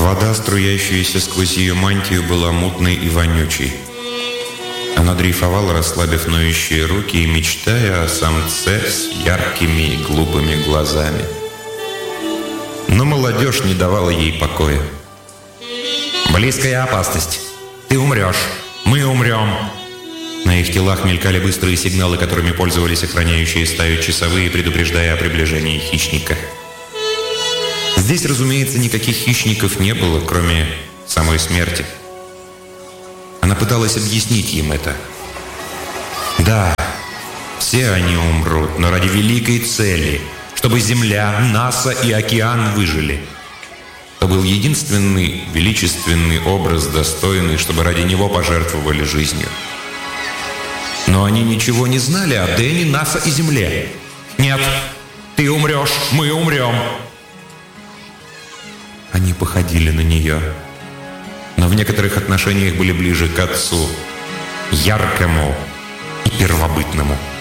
Вода, струящаяся сквозь ее мантию, была мутной и вонючей. Она дрейфовала, расслабив ноющие руки и мечтая о самце с яркими и глупыми глазами. Но молодежь не давала ей покоя. «Близкая опасность. Ты умрешь. Мы умрем». На их телах мелькали быстрые сигналы, которыми пользовались охраняющие стаю часовые, предупреждая о приближении хищника. Здесь, разумеется, никаких хищников не было, кроме самой смерти. Она пыталась объяснить им это. Да, все они умрут, но ради великой цели, чтобы Земля, НАСА и океан выжили. Это был единственный величественный образ, достойный, чтобы ради него пожертвовали жизнью. Но они ничего не знали о Дэне, НАСА и Земле. «Нет, ты умрешь, мы умрем!» Они походили на нее, но в некоторых отношениях были ближе к отцу, яркому и первобытному.